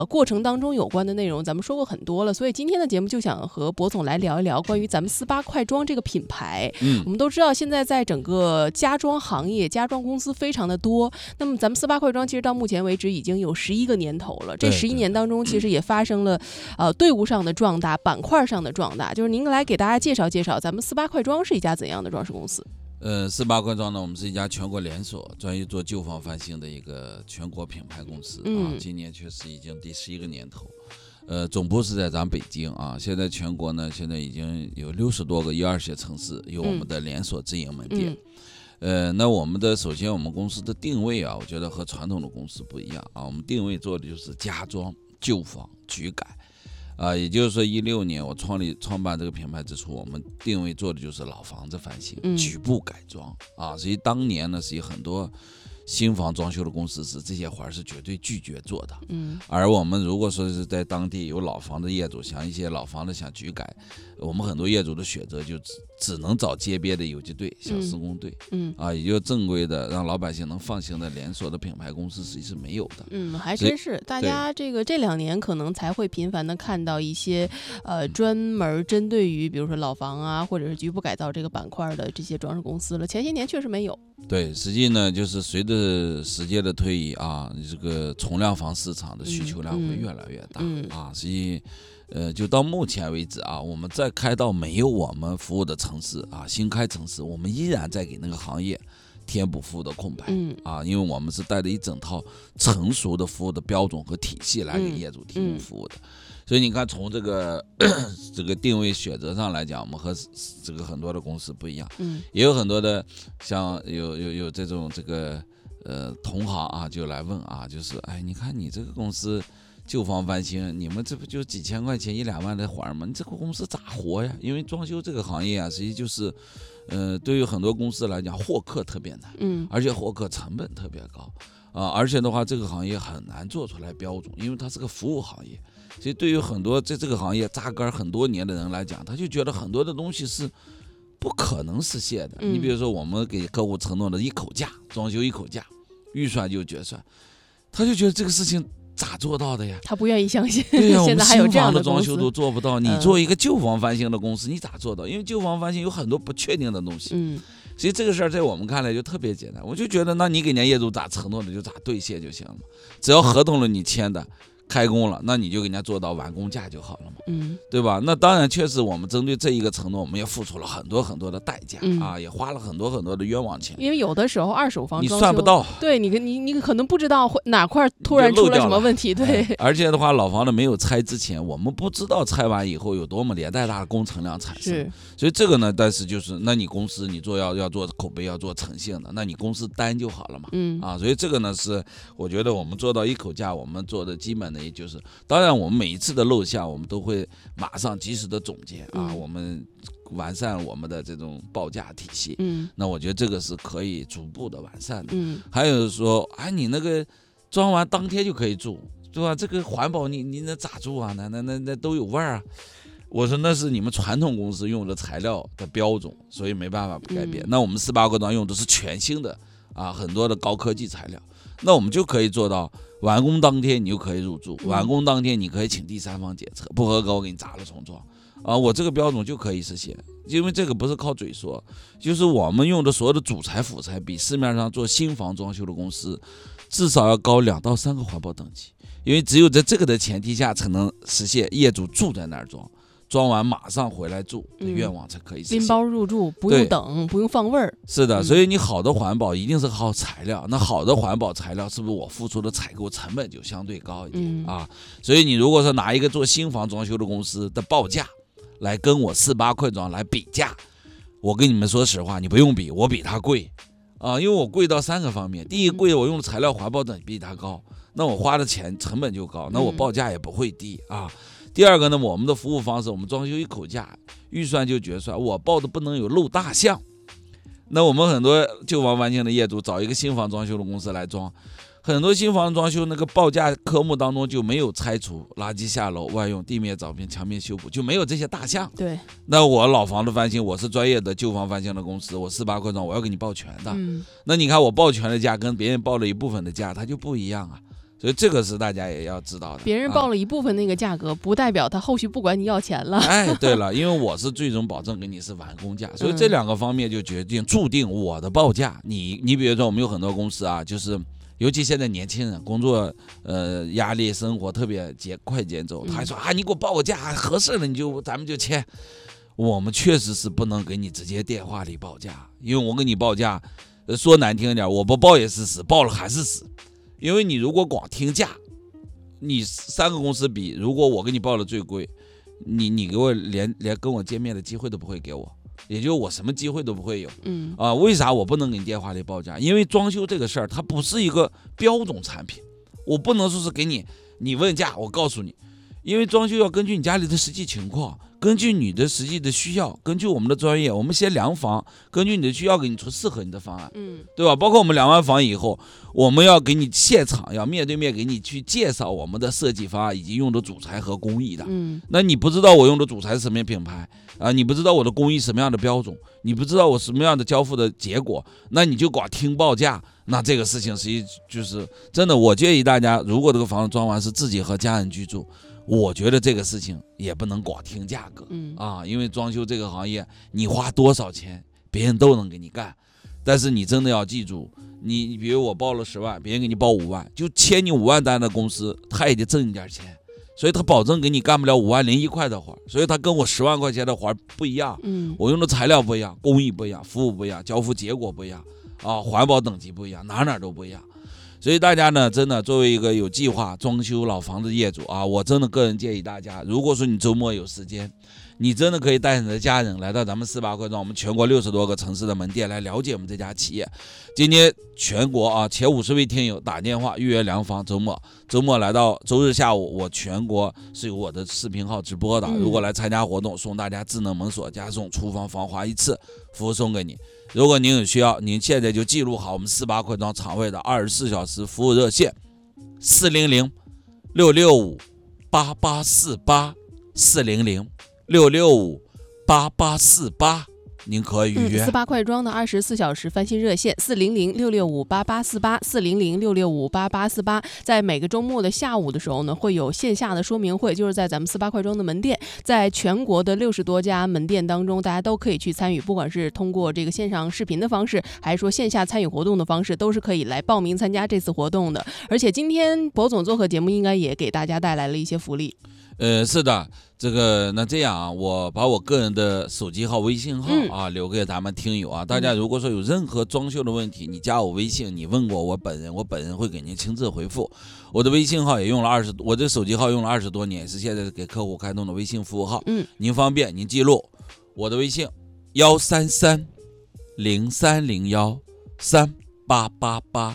过程当中有关的内容，咱们说过很多了，所以今天的节目就想和博总来聊一聊关于咱们48快装这个品牌。我们都知道现在在整个家装行业，家装公司非常的多，那么咱们48快装其实到目前为止已经有11个年头了，这11年当中其实也发生了队伍上的壮大，板块上的壮大，就是您来给大家介绍介绍咱们48快装是一家怎样的装饰公司。 48快装呢，我们是一家全国连锁，专业做旧房翻新的一个全国品牌公司啊。今年确实已经第11个年头，总部是在咱北京啊。现在全国呢，现在已经有60多个1、2线城市有我们的连锁直营门店。那我们的首先我们公司的定位啊，我觉得和传统的公司不一样啊。我们定位做的就是家装、旧房、局改。也就是说，16年我创办这个品牌之初，我们定位做的就是老房子翻新、局部改装啊。所以当年呢，是有很多新房装修的公司是这些活是绝对拒绝做的。而我们如果说是在当地有老房的业主，像一些老房子想局改，我们很多业主的选择就只能找街边的游击队、小施工队。也就正规的让老百姓能放心的连锁的品牌公司实际是没有的。 还真是，大家这2年可能才会频繁的看到一些专门针对于比如说老房啊或者是局部改造这个板块的这些装饰公司了，前些年确实没有。 对，实际呢就是随着时间的推移啊，这个冲量房市场的需求量会越来越大。实际就到目前为止啊，我们再开到没有我们服务的城市啊，新开城市，我们依然在给那个行业填补服务的空白。因为我们是带着一整套成熟的服务的标准和体系来给业主提供服务的。所以你看，从这个定位选择上来讲，我们和这个很多的公司不一样。也有很多的像有这种同行啊，就来问啊，就是你看你这个公司旧房翻新，你们这不就几千块钱1、2万的活吗？你这个公司咋活呀？因为装修这个行业啊，实际就是对于很多公司来讲，获客特别难，而且获客成本特别高而且的话，这个行业很难做出来标准，因为它是个服务行业。所以对于很多在这个行业扎根很多年的人来讲，他就觉得很多的东西是不可能实现的。你比如说，我们给客户承诺的一口价，装修1口价，预算就决算，他就觉得这个事情咋做到的呀？他不愿意相信。 对呀， 现在还有这样的我们新房的装修都做不到，你做一个旧房翻新的公司，你咋做到？因为旧房翻新有很多不确定的东西。所以这个事儿在我们看来就特别简单，我就觉得，那你给人家业主咋承诺的就咋兑现就行了，只要合同了你签的。开工了，那你就给人家做到完工价就好了嘛，对吧？那当然，确实我们针对这一个承诺，我们也付出了很多很多的代价也花了很多很多的冤枉钱。 因为有的时候二手房你算不到， 对你可能不知道哪块突然出了什么问题，对。 而且的话，老房子没有拆之前，我们不知道拆完以后有多么连带大的工程量产生。所以这个呢，但是就是那你公司你做要做口碑，要做诚信的，那你公司单就好了嘛。所以这个呢是我觉得我们做到1口价，我们做的基本的。也就是，当然我们每一次的漏项，我们都会马上及时的总结我们完善我们的这种报价体系。那我觉得这个是可以逐步的完善的。还有说，你那个装完当天就可以住，对吧？这个环保你那咋住啊？那都有味儿啊。我说那是你们传统公司用的材料的标准，所以没办法不改变。那我们48快装用的是全新的很多的高科技材料，那我们就可以做到。完工当天你就可以入住，完工当天你可以请第三方检测，不合格我给你砸了重装我这个标准就可以实现，因为这个不是靠嘴说，就是我们用的所有的主材辅材比市面上做新房装修的公司至少要高2到3个环保等级，因为只有在这个的前提下才能实现业主住在那儿装完马上回来住的愿望才可以实现。 拎包入住，不用等，不用放味儿。 是的，所以你好的环保一定是靠材料，那好的环保材料是不是我付出的采购成本就相对高一点所以你如果说拿一个做新房装修的公司的报价来跟我48快装来比价，我跟你们说实话，你不用比，我比他贵因为我贵到3个方面。第一，贵我用的材料环保等比他高，那我花的钱成本就高，那我报价也不会低第二个呢，我们的服务方式，我们装修1口价，预算就决算，我报的不能有漏大项。那我们很多旧房翻新的业主找一个新房装修的公司来装，很多新房装修那个报价科目当中就没有拆除、垃圾下楼、外用、地面凿片、墙面修补，就没有这些大项。 对。 那我老房子翻新，我是专业的旧房翻新的公司，我48快装我要给你报全的。那你看我报全的价跟别人报了一部分的价，它就不一样所以这个是大家也要知道的。 别人报了一部分那个价格，不代表他后续不管你要钱了。 哎，对了，因为我是最终保证给你是完工价，所以这2个方面就注定我的报价。你比如说我们有很多公司啊，就是尤其现在年轻人工作压力生活特别快节奏，他还说啊，你给我报个价合适了咱们就签。我们确实是不能给你直接电话里报价，因为我给你报价说难听一点，我不报也是死，报了还是死。因为你如果光听价，你3个公司比，如果我给你报的最贵，你给我连跟我见面的机会都不会给我，也就我什么机会都不会有。为啥我不能给你电话里报价？因为装修这个事儿它不是一个标准产品，我不能说是给你问价我告诉你，因为装修要根据你家里的实际情况，根据你的实际的需要，根据我们的专业，我们先量房，根据你的需要给你出适合你的方案，对吧？包括我们量完房以后，我们要给你现场要面对面给你去介绍我们的设计方案以及用的主材和工艺的。那你不知道我用的主材是什么品牌啊？你不知道我的工艺什么样的标准，你不知道我什么样的交付的结果，那你就光听报价，那这个事情就是真的。我建议大家，如果这个房子装完是自己和家人居住，我觉得这个事情也不能光听价格，因为装修这个行业，你花多少钱，别人都能给你干，但是你真的要记住，你比如我报了10万，别人给你报5万，就签你5万单的公司，他也得挣一点钱，所以他保证给你干不了5万零1块的活，所以他跟我10万块钱的活不一样，我用的材料不一样，工艺不一样，服务不一样，交付结果不一样，环保等级不一样，哪都不一样。所以大家呢，真的作为一个有计划装修老房子业主啊，我真的个人建议大家，如果说你周末有时间，你真的可以带你的家人来到咱们48块庄，我们全国60多个城市的门店来了解我们这家企业。今天全国前50位听友打电话预约量房，周末来到周日下午，我全国是有我的视频号直播的。如果来参加活动，送大家智能门锁加送厨房防滑1次，服务送给你。如果您有需要，您现在就记录好我们48块庄厂位的24小时服务热线400-665-8848 400-665-8848，您可以预约。 48块庄的24小时翻新热线400-665-8848 400-665-8848，在每个周末的下午的时候呢，会有线下的说明会，就是在咱们48块庄的门店，在全国的60多家门店当中，大家都可以去参与，不管是通过这个线上视频的方式，还是说线下参与活动的方式，都是可以来报名参加这次活动的。而且今天博总做客节目，应该也给大家带来了一些福利。 是的，那这样啊，我把我个人的手机号、微信号留给咱们听友啊。大家如果说有任何装修的问题，你加我微信，你问过我本人会给您亲自回复。我的微信号也用了我这手机号用了20多年，是现在给客户开通的微信服务号。您方便您记录我的微信133-0301-3888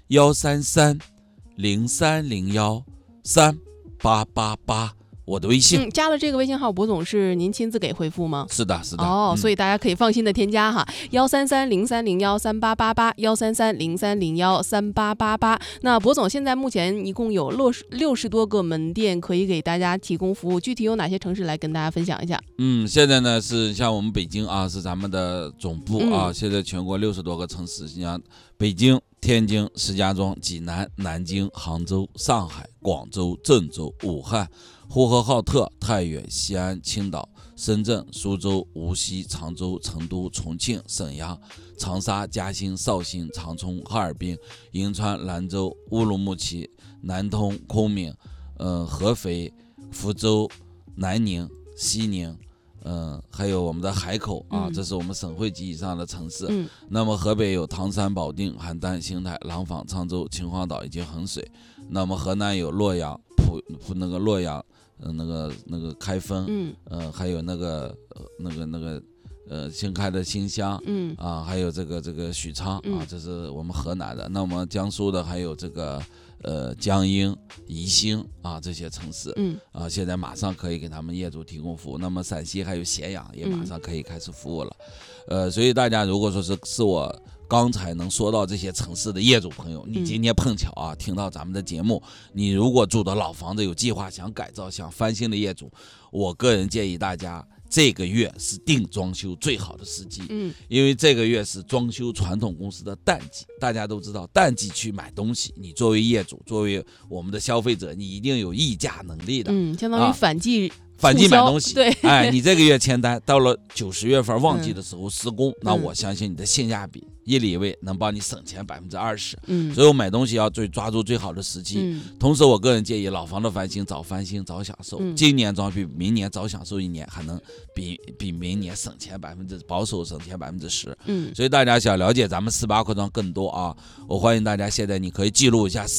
133-0301-3888，我的微信。 加了这个微信号，博总是您亲自给回复吗？ 是的。 所以大家可以放心的添加哈，133-0301-3888 133-0301-3888。那博总现在目前一共有60多个门店可以给大家提供服务，具体有哪些城市来跟大家分享一下？ 现在呢是像我们北京啊，是咱们的总部啊，现在全国60多个城市，像北京、天津、石家庄、济南、南京、杭州、上海、广州、郑州、武汉、呼和浩特、太原、西安、青岛、深圳、苏州、无锡、常州、成都、重庆、沈阳、长沙、嘉兴、绍兴、长春、哈尔滨、银川、兰州、乌鲁木齐、南通、昆明、合肥、福州、南宁、西宁。还有我们的海口啊，这是我们省会级以上的城市。那么河北有唐山、保定、邯郸、邢台、廊坊、沧州、秦皇岛以及衡水。那么河南有洛阳、洛阳，那个开封，还有新开的新乡，还有这个许昌啊，这是我们河南的。那么江苏的还有这个江阴、宜兴啊这些城市，现在马上可以给他们业主提供服务。那么陕西还有咸阳也马上可以开始服务了。所以大家如果说是我刚才能说到这些城市的业主朋友，你今天碰巧啊听到咱们的节目，你如果住的老房子有计划想改造、想翻新的业主，我个人建议大家这个月是定装修最好的时机，因为这个月是装修传统公司的淡季。大家都知道，淡季去买东西，你作为业主，作为我们的消费者，你一定有议价能力的， 相当于反季买东西。 对， 你这个月签单，到了9、10月份旺季的时候施工，那我相信你的性价比一里位能帮你省钱20%。所以我买东西要抓住最好的时机。同时，我个人建议老房的翻新早翻新早享受，今年装比明年早享受1年，还能比明年省钱保守省钱10%。所以大家想了解咱们48块庄更多啊，我欢迎大家现在你可以记录一下